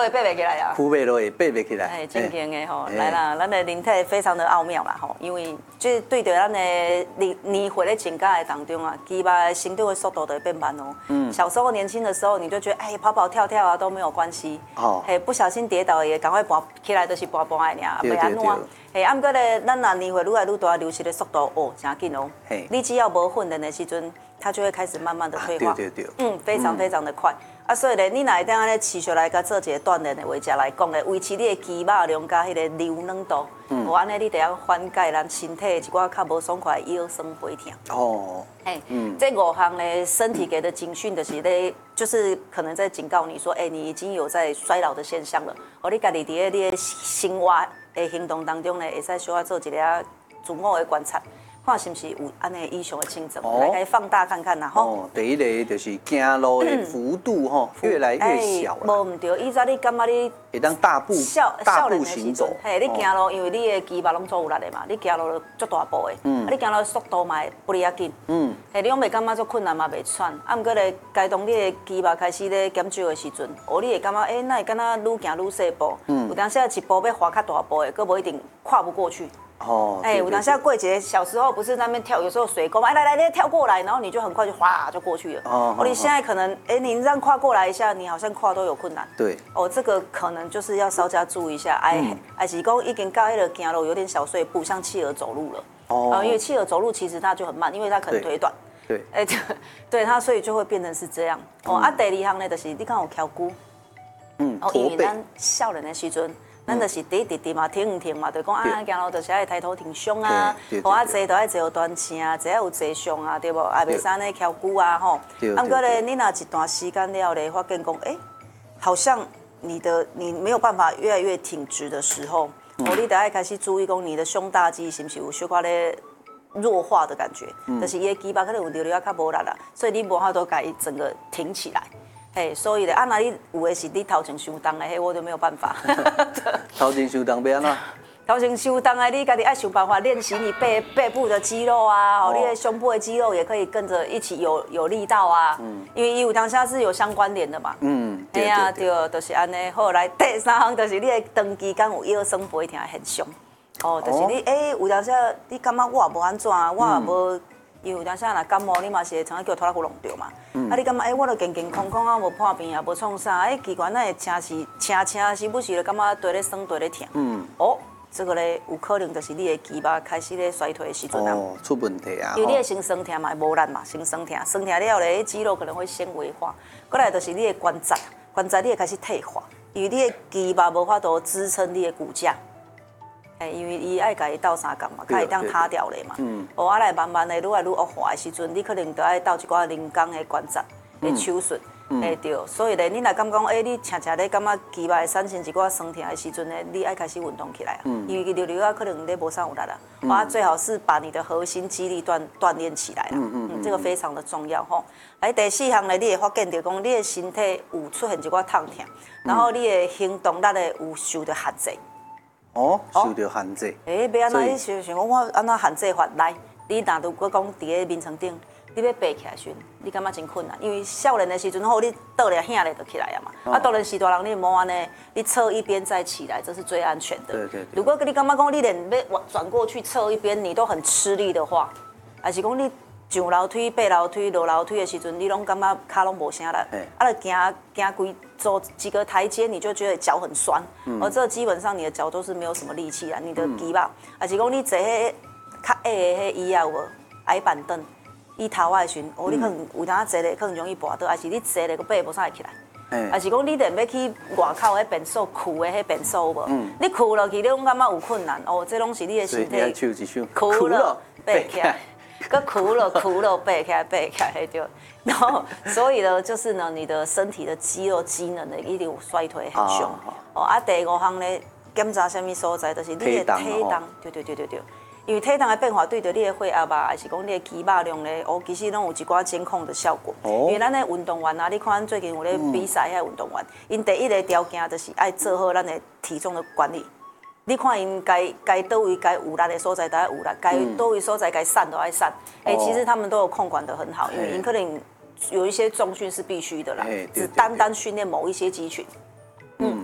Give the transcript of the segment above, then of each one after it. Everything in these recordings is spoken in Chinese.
会爬袂起来啊。 扶袂落去，爬袂起来。 哎，正经的吼，来啦，咱的人体非常的奥妙啦吼，因为就是对着咱的年岁的增加的当中啊，肌肉的生长的速度就会变慢哦。小时候年轻的时候，你就觉得哎跑跑跳跳啊都没有关系，嘿，不小心跌倒也赶快爬起来，就是爬爬的尔，袂安怎。嘿，啊，毋过咧，咱若年岁愈来愈大，流失的速度哦，真紧哦。你只要无训练的时阵，它就会开始慢慢的退化。 对。 非常非常的快。啊，所以咧，你若会当安尼持续来甲做一个锻炼的话，食来讲咧，维持你的肌肉量甲迄个流软度，无安尼你得要缓解咱身体一寡较无爽快的腰酸背痛。哦，哎，这5项咧，身体给的警讯就是咧，就是可能在警告你说，哎，你已经有在衰老的现象了。哦，你家己伫你的生活的行动当中咧，会使小可做一个自我的观察。看是不是有安尼异常的症状，来可以放大看看啦吼。 哦，第一个就是走路的幅度吼越来越小了。 无唔对，以前你感觉你会当大步行走， 嘿，你行路因为你的肌肉拢做有力的嘛，你行路足大步的，你行路速度嘛不哩要紧，嘿，你拢袂感觉做困难嘛，袂喘，啊，毋过咧，该当你的肌肉开始咧减少的时阵，哦，你会感觉哪会敢若愈行愈细步，有当时一步要滑较大步的，佫无一定跨不过去。哦，哎，我当下柜姐小时候不是在那边跳，有时候水沟嘛，来，你跳过来，然后你就很快就哗就过去了。哦，你现在可能，哎，你这样跨过来一下，你好像跨都有困难。 对。 哦，这个可能就是要稍加注意一下，还是讲已经到那个行路有点小碎步，像企鹅走路了。哦。因为企鹅走路其实它就很慢，因为它可能腿短。 对。 哎，对它，所以就会变成是这样。哦，啊，第2项呢，就是你看有翘骨。哦，因为咱少年的时阵。咱就是直嘛，停嘛，就讲啊，行路就是爱抬头挺胸啊，或啊坐就爱坐有端正啊，坐有坐上啊，对不？也袂使安尼翘骨啊，吼。啊，不过咧，你若一段时间了咧，发现讲，哎，好像你没有办法越来越挺直的时候，你得爱开始注意讲你的胸大肌是不是有小可咧弱化的感觉，就是伊的肌肉可能有流较无力啦，所以你无法度甲伊整个挺起来。嘿，所以咧，那你有的是你头前伤重的，嘿，我就没有办法。 头前伤重要安怎？ 头前伤重的，你家己爱想办法练习你背部的肌肉啊，哦，你的胸部的肌肉也可以跟着一起有力道啊。因为有当下是有相关联的嘛。对啊，对，就是安尼。好，来第3项就是你的长期间有腰酸背痛的现象。哦，就是你有当下你感觉我也无安怎，我也无。因为有当时若感冒，你嘛是会常常叫拖拉骨弄掉嘛。啊，你感觉我都健健康康啊，无破病也无创啥，奇怪，那会请时不时就感觉腿咧酸、腿咧痛。哦，这个咧有可能就是你的肌肉开始咧衰退的时阵啊。 哦，出问题啊。 因为你的先酸痛嘛，无力嘛，先酸痛了咧，肌肉可能会纤维化。过来就是你的关节你会开始退化，因为你的肌肉无法度支撑你的骨架。因为伊爱甲伊斗相共嘛，较会当塌掉咧嘛。啊来慢慢的愈来愈恶化的时阵，你可能就爱斗一寡人工的关节的手术，对。所以咧，你若感觉你常咧感觉肌肉会产生一寡酸痛的时阵咧，你爱开始运动起来啊。因为流啊，可能你无啥有力啦。最好是把你的核心肌力锻炼起来啦。这个非常的重要吼。来第4项咧，你会发现到讲你的身体有出现一寡痛痛，然后你的行动力咧有受到限制。 哦，受到限制。 要安怎？你想讲我安怎限制法来？你若如果讲伫个眠床顶，你要爬起来时，你感觉真困难，因为少年的时阵好，你倒咧响咧就起来啊嘛。当然是大人你莫安尼，你侧一边再起来，这是最安全的。 对。 如果你感觉讲你连要转过去侧一边你都很吃力的话，还是讲你上楼梯、爬楼梯、落楼梯的时阵，你拢感觉脚拢无啥力，就行规走几个台阶，你就觉得脚很酸。而这基本上你的脚都是没有什么力气啊，你的肌肉，还是讲你坐迄较矮的迄椅啊有无？矮板凳，椅头的时阵，你可能有当坐咧，可能容易跋倒，还是你坐咧个背无啥会起来。还是讲你连要去外口迄便所扶的迄便所有无？你扶落去，你拢感觉有困难。这拢是你的身体扶了爬起来。个苦了，爬起来，对。然后，所以呢，就是呢，你的身体的肌肉机能呢，一定有衰退很凶。第5项呢，检查什么所在，就是你的体重，对。因为体重的变化对着你的血压吧，还是讲你的肌肉量咧，其实拢有一寡监控的效果。因为咱的运动员啊，你看咱最近有咧比赛遐运动员，因第一个条件就是爱做好咱的体重的管理。你看因该倒位该有力的所在都要有力，该倒位所在该散都要散。其实他们都有控管得很好，因为因可能有一些重训是必须的啦，只单训练某一些肌群。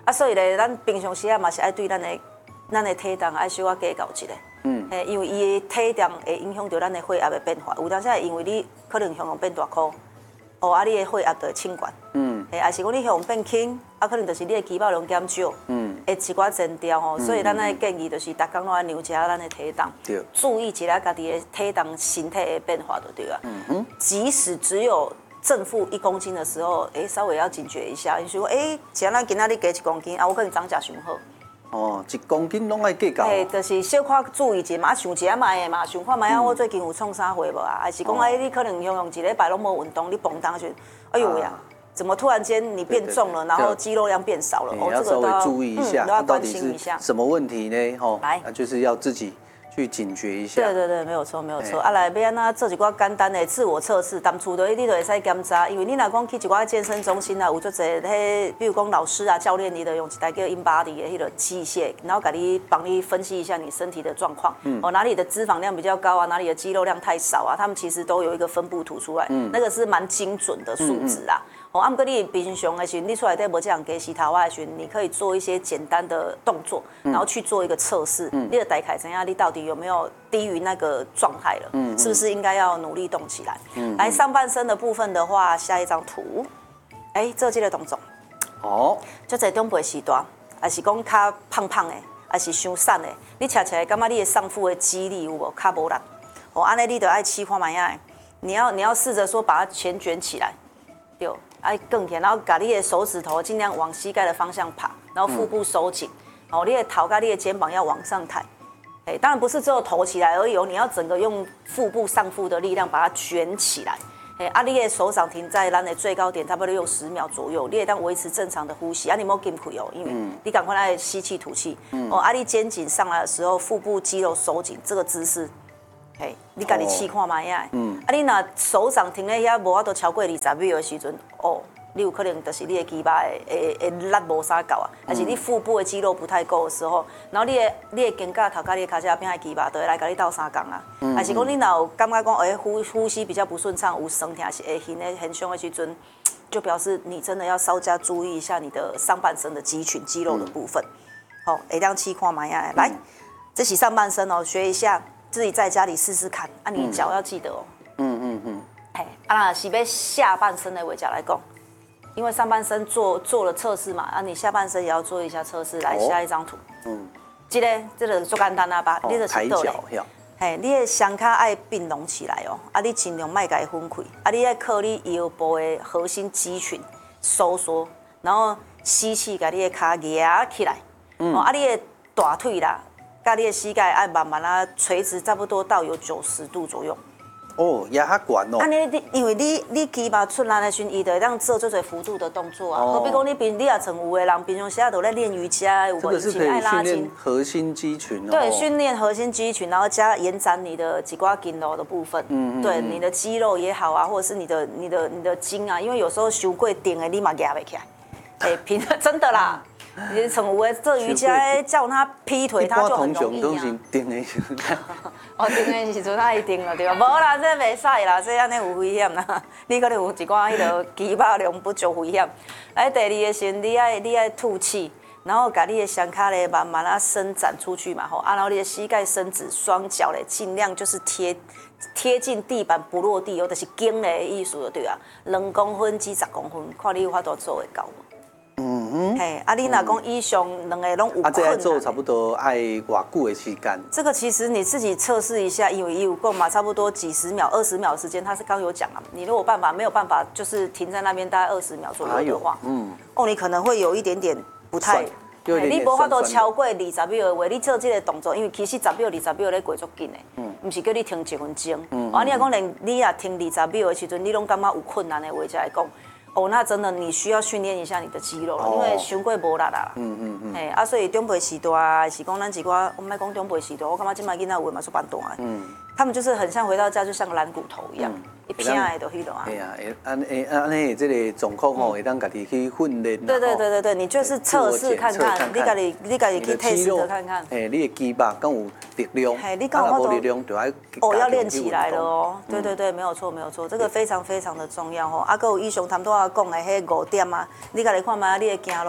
啊，所以咧，咱平常时啊嘛是爱对咱的体重爱小可计较一下。因为伊的体重会影响到咱的血压的变化，有当时会因为你可能胸变大颗，你的血压就会升悬。还是讲你胸变轻，可能就是你的肌肉量减少。会一寡前调吼，所以咱爱建议就是逐工拢爱量一下咱的体重，注意一下家己的体重、身体的变化就对了。即使只有正负1公斤的时候，稍微要警觉一下，就是说，像咱今仔日加1公斤，我可能长假伤好。 1公斤拢爱计较。 就是小可注意一下嘛，想一下卖的嘛，想看卖我最近有创啥货无啊？还是讲你可能用一礼拜拢无运动，你蹦当时，哎呦呀，怎么突然间你变重了，然后肌肉量变少了？ 要稍微注意一下， 都要关心一下。 什么问题呢？ 来， 就是要自己去警觉一下。 对，没有错。来，要安怎做一寡简单的自我测试，当初你就会使检查，因为你若讲去一寡健身中心啊，有足侪比如讲老师啊、教练，你就用一台叫 InBody 的迄个器械，然后帮你分析一下你身体的状况。哪里的脂肪量比较高啊，哪里的肌肉量太少啊，他们其实都有一个分布图出来，那个是蛮精准的数值啦。按过你平常的时候，你出来在无这样给洗头的时候，你可以做一些简单的动作，然后去做一个测试。你的大概怎样？你到底有没有低于那个状态了？是不是应该要努力动起来？来上半身的部分的话，下一张图，做这个动作。就在中背时段，还是讲较胖胖的，还是伤瘦的，你吃起来感觉你的上腹的肌力有无较无力？安尼你就爱试看卖呀。你要试着说把它全卷起来，对。更起来，然后把你的手指头尽量往膝盖的方向爬，然后腹部收紧，你的头跟你的肩膀要往上抬，当然不是只有头起来而已，你要整个用腹部上腹的力量把它卷起来，你的手掌停在咱的最高点，差不多用10秒左右，你也当维持正常的呼吸，你莫紧气因为你赶快来吸气吐气，你肩颈上来的时候，腹部肌肉收紧，这个姿势。你家己试看卖呀。你若手掌停咧遐，无法度超过20秒的时阵，你有可能就是你的肌肉会力无啥够啊，还是你腹部的肌肉不太够的时候，然后你的肩胛头甲你的脚趾边的肌肉都会来甲你斗相共啊。还是讲你若有感觉讲呼吸比较不顺畅，有酸痛是会很凶的时阵，就表示你真的要稍加注意一下你的上半身的肌群肌肉的部分。会当试看卖呀。来，这是上半身学一下。自己在家里试试看，你脚要记得是要下半身的位置来讲，因为上半身做了测试嘛，你下半身也要做一下测试。来，下一张图，这个做简单啊吧，你就是倒咧，你的双脚爱并拢起来你尽量莫甲伊分开，你爱靠你腰部的核心肌群收缩，然后吸气，甲你的脚压起来，你的大腿啦。甲你的膝盖爱慢慢垂直，差不多到有90度左右。 压较悬因为你肌肉出来的时候，伊就会当做最幅度的动作啊。好比讲你也像有的人平常时都在练瑜伽，有无？ 这个是可以训练核心肌群对，训练核心肌群，然后加延展你的几挂筋肉的部分。对，你的肌肉也好啊，或者是你的筋啊，因为有时候伤过顶的，你嘛压不起来。真的啦。你像有的做瑜伽，叫他劈腿，他就很容易啊。 定的时阵， 定的时阵他一定了对吧？无啦，这袂使啦，这安尼有危险啦。你可能有一寡迄个肌肉量不足危险。来，第二个是你爱吐气，然后把你的双脚咧慢慢伸展出去嘛然后你的膝盖伸直，双脚咧尽量就是贴近地板不落地，就是颈的意思就对啊。2公分至10公分，看你有法度做会到无？你若讲以上2个拢有困难。 这做差不多爱偌久的时间？ 这个其实你自己测试一下，因为有够嘛，差不多几十秒、20秒的时间，他是刚有讲啊。你如果没有办法，就是停在那边大概20秒左右的话，你可能会有一点点不太。你无法度超过20秒的话，你做这个动作，因为其实10秒、20秒咧过足紧的，不是叫你停1分钟。你若讲连你也停20秒的时阵，你拢感觉有困难的话，才来讲。那真的你需要训练一下你的肌肉了，因为伤过无力啦。所以中背时段是讲咱一寡，我莫讲中背时段，我感觉现在囡仔有嘛说蛮大的。他们就是很像回到家就像个懒骨头一样，一片的都迄种啊。 安尼这个状况会当家己去训练。 对，你就是测试看看，你家己去 test 看看。 你的肌肉敢有力量？ 你敢有力量就要练起来了对，没有错，这个非常非常的重要还有以上谈多讲的迄5点啊，你家己看卖，你会惊咯。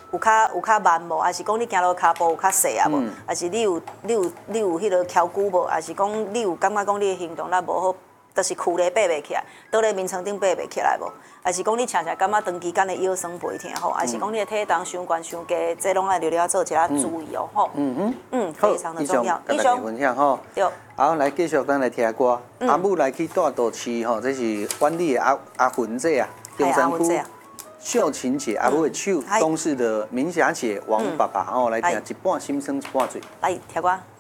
有较慢无，还是讲你行路骹步有较细啊无，还是你有迄落翘骨无，还是讲你有感觉讲你的行动力无好，就是躯咧爬袂起来，倒咧眠床顶爬袂起来无，还是讲你常常感觉长期间的腰酸背痛吼，还是讲你的体重伤悬伤低，这拢爱了做一下注意哦吼。非常的重要。 以上分享吼。 对。 好，来继续咱来听歌。阿母来去大肚市吼，这是阮里的阿芬姐啊，中山区。秀琴姐，阿母的手，东市的明霞姐，王爸爸吼，来听一半心声一半醉。 来听歌。